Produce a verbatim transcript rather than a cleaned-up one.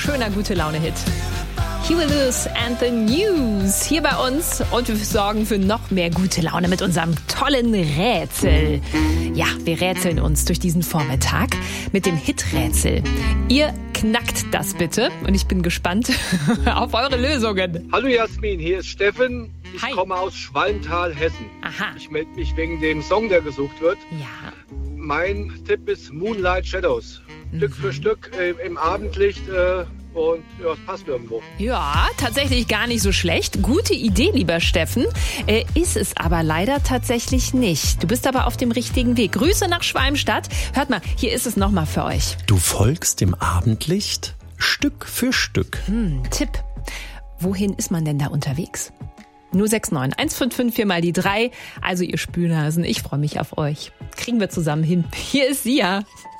schöner Gute-Laune-Hit. Huey Lewis and the News hier bei uns und wir sorgen für noch mehr gute Laune mit unserem tollen Rätsel. Ja, wir rätseln uns durch diesen Vormittag mit dem Hit-Rätsel. Ihr knackt das bitte und ich bin gespannt auf eure Lösungen. Hallo Jasmin, hier ist Steffen. Ich Hi. komme aus Schwalmtal, Hessen. Aha. Ich melde mich wegen dem Song, der gesucht wird. Ja. Mein Tipp ist Moonlight Shadows. Mhm. Stück für Stück äh, im Abendlicht äh, und ja, es passt irgendwo. Ja, tatsächlich gar nicht so schlecht. Gute Idee, lieber Steffen. Äh, ist es aber leider tatsächlich nicht. Du bist aber auf dem richtigen Weg. Grüße nach Schwalmstadt. Hört mal, hier ist es nochmal für euch. Du folgst dem Abendlicht Stück für Stück. Hm, Tipp. Wohin ist man denn da unterwegs? null sechs neun eins fünf fünf vier mal die drei. Also ihr Spülnasen, ich freue mich auf euch. Kriegen wir zusammen hin. Hier ist Sia.